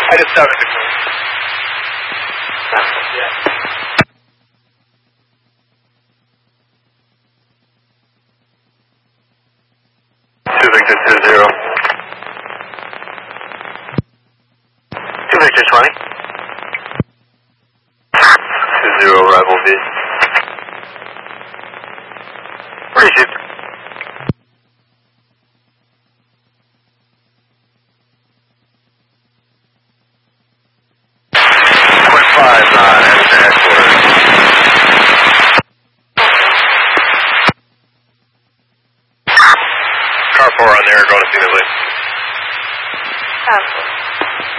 I just started the call. Yeah. 2 Victor 20. 2 Victor 20. 20 arrival V. Receive.